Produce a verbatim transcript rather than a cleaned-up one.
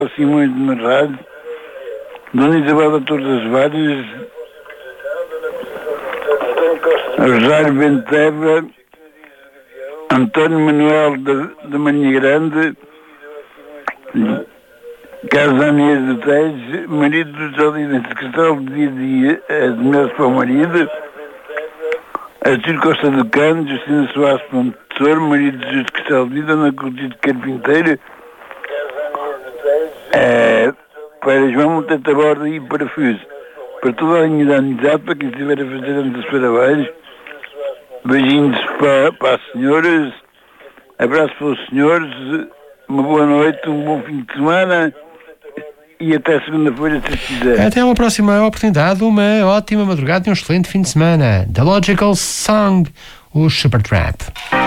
assim muito na rádio, Dona Isabel da Torre das Várias, Rosário Benteva, António Manuel da Manhã Grande, Casa Anias do Tejo, marido do Jolina Secretário de Dia a Dia, admirado para o marido, Artur Costa do Cano, Justina Soares Pontessor, marido de Justo Cristal de Vida, Ana Coutinho Carpinteiro, é, para João Monteta Borda e para Fuse, para toda a linha da amizade, para quem estiver a fazer antes dos parabéns, beijinhos para, para as senhoras, abraço para os senhores, uma boa noite, um bom fim de semana e até segunda-feira, se quiser. Até uma próxima oportunidade, uma ótima madrugada e um excelente fim de semana. The Logical Song, o Supertramp.